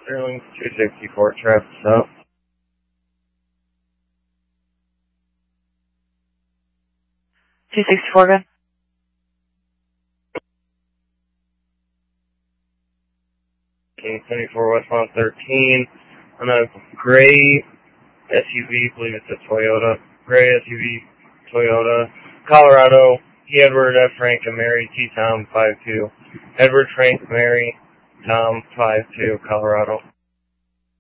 Sterling 264, traffic stop. 264, good. King 24 westbound 13 on a gray SUV, believe it's a Toyota. Gray SUV, Toyota. Colorado, T. Edward F. Frank and Mary T. Tom 52. Edward Frank Mary Tom 52, Colorado.